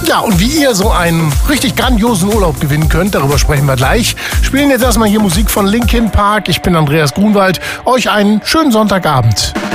Ja, und wie ihr so einen richtig grandiosen Urlaub gewinnen könnt, darüber sprechen wir gleich. Spielen jetzt erstmal hier Musik von Linkin Park. Ich bin Andreas Grunwald. Euch einen schönen Sonntagabend.